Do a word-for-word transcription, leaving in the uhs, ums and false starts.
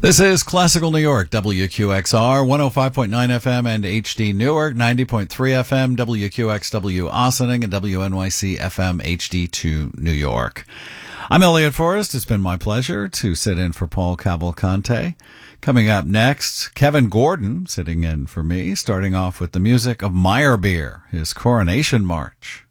This is Classical New York, W Q X R, one oh five point nine F M and H D Newark, ninety point three F M, W Q X W Ossining, and W N Y C F M H D two New York. I'm Elliot Forrest. It's been my pleasure to sit in for Paul Cavalcante. Coming up next, Kevin Gordon sitting in for me, starting off with the music of Meyerbeer, his Coronation March.